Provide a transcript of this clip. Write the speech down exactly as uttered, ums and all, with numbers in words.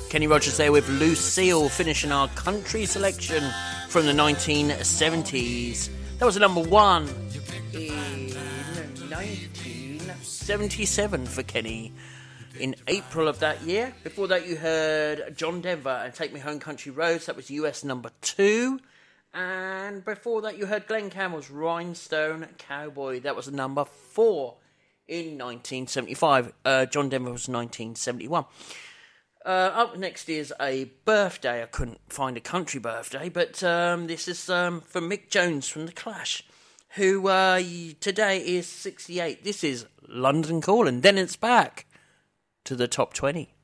Kenny Rogers there with Lucille, finishing our country selection from the nineteen seventies. That was a number one in nineteen seventy-seven for Kenny in April of that year. Before that you heard John Denver and Take Me Home Country Roads. That was U S number two. And before that you heard Glenn Campbell's Rhinestone Cowboy. That was a number four in nineteen seventy-five. Uh, John Denver was nineteen seventy-one. Uh, up next is a birthday. I couldn't find a country birthday, but um, this is um, from Mick Jones from The Clash, who uh, today is sixty-eight. This is London Calling. Then it's back to the top twenty.